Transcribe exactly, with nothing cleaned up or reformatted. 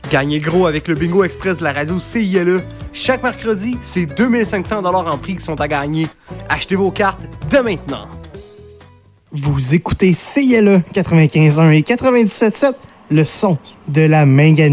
Gagnez gros avec le Bingo Express de la radio C I L E. Chaque mercredi, c'est deux mille cinq cents dollars en prix qui sont à gagner. Achetez vos cartes dès maintenant. Vous écoutez C I L E quatre-vingt-quinze point un et quatre-vingt-dix-sept point sept, le son de la Minganée.